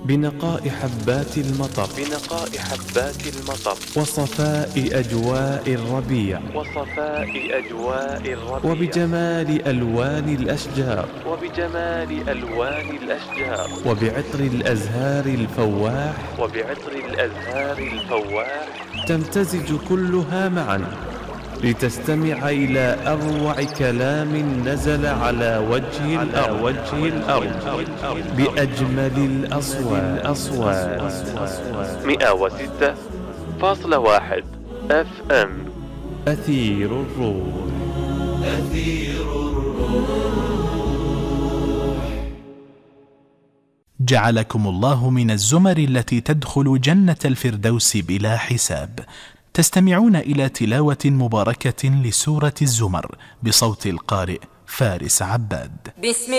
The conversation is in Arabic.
بنقاء حبات المطر وصفاء أجواء الربيع وبجمال ألوان الأشجار وبعطر الأزهار الفواح تمتزج كلها معا لتستمع إلى أروع كلام نزل على وجه الأرض بأجمل الأصوات 106.1 FM أثير الروح. جعلكم الله من الزمر التي تدخل جنة الفردوس بلا حساب. تستمعون إلى تلاوة مباركة لسورة الزمر بصوت القارئ فارس عباد.